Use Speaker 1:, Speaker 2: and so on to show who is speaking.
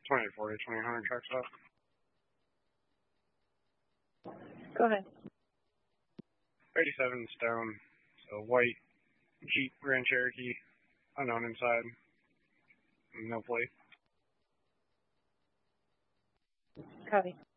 Speaker 1: 2040, 2100 trucks up.
Speaker 2: Go ahead.
Speaker 1: 37 Stone, so white Jeep Grand Cherokee, unknown inside, no plate.
Speaker 2: Copy.